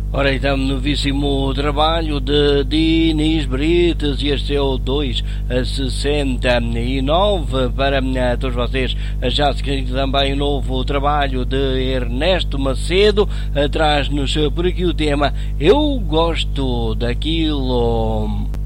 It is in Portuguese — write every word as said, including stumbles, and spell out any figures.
Ora, então, novíssimo trabalho de Dinis Brites, e este é o dois a sessenta e nove. Para todos vocês, já seguindo também o novo trabalho de Ernesto Macedo, traz-nos por aqui o tema Eu Gosto Daquilo.